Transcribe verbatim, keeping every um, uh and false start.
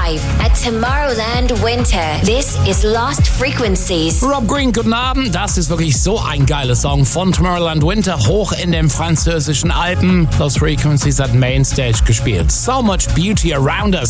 live at Tomorrowland Winter. This is Lost Frequencies. Rob Green, guten Abend. Das ist wirklich so ein geiler Song von Tomorrowland Winter, hoch in den französischen Alpen. Lost Frequencies hat Mainstage gespielt. So much beauty around us.